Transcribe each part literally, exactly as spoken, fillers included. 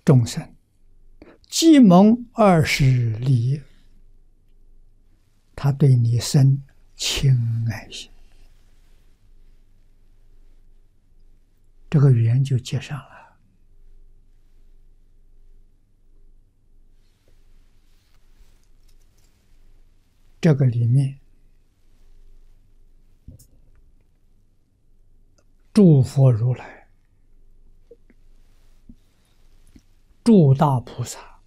众生，既蒙二十礼，他对你生亲爱心，这个缘就结上了。这个里面，诸佛如来、诸大菩萨、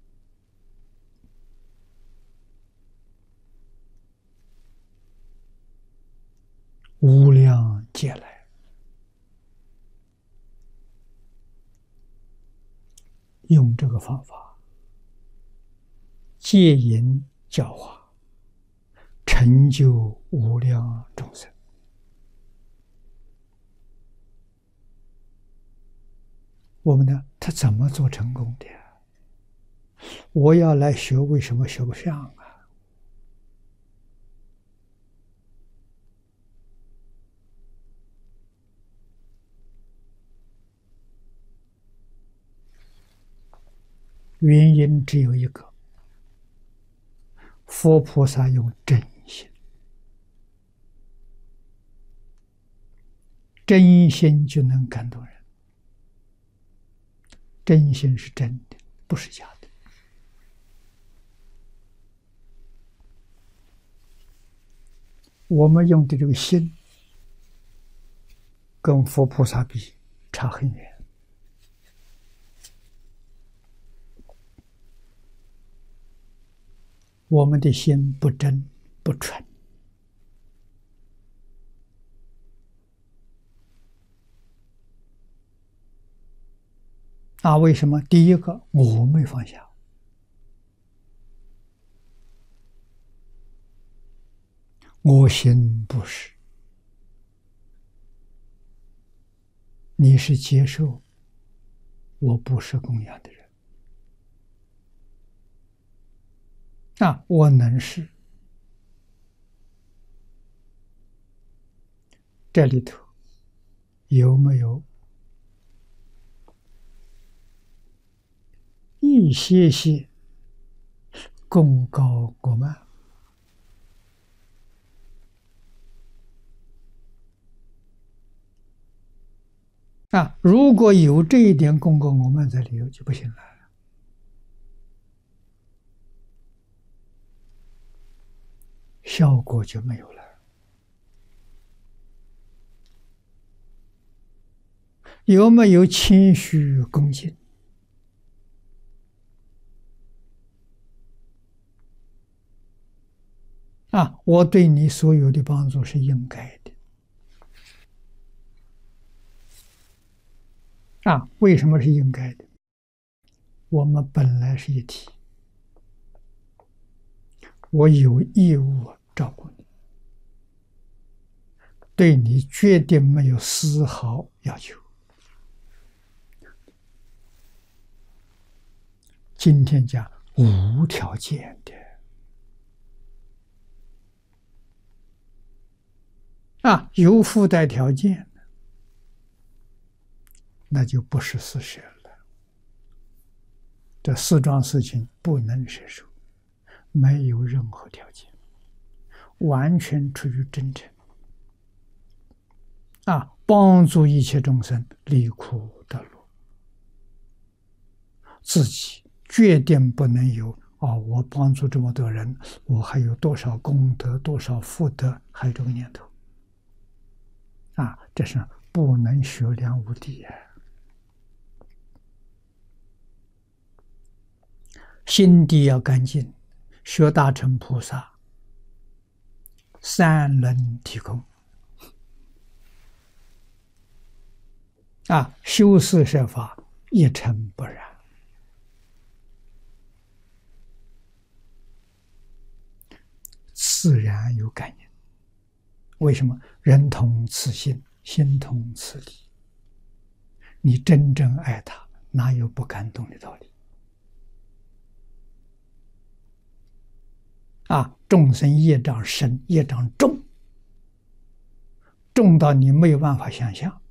无量劫来，用这个方法戒引教化，成就无量众生。我们呢？他怎么做成功的？我要来学，为什么学不上啊？原因只有一个：佛菩萨用真心，真心就能感动人。真心是真的，不是假的。我们用的这个心，跟佛菩萨比差很远。我们的心不真不纯，啊，为什么？第一个，我没放下，我心不是，你是接受我不是供养的人，啊，我能是。这里头有没有一些些功高我慢？啊，如果有这一点功高我慢在里头，就不行了，效果就没有了。有没有谦虚恭敬？啊，我对你所有的帮助是应该的。啊，为什么是应该的？我们本来是一体，我有义务照顾你，对你绝对没有丝毫要求。今天讲无条件的。啊，有附带条件，那就不是施舍了。这四桩事情不能舍受，没有任何条件，完全出于真诚。啊，帮助一切众生离苦得乐，自己决定不能有啊！我帮助这么多人，我还有多少功德、多少福德，还有这个念头。啊，这是不能学良无地啊！心地要干净，学大乘菩萨，三轮体空。啊，修四摄法一尘不染，自然有感应。为什么？人同此心，心同此理。你真正爱他，哪有不感动的道理？啊，众生业障深，业障重，重到你没有办法想象。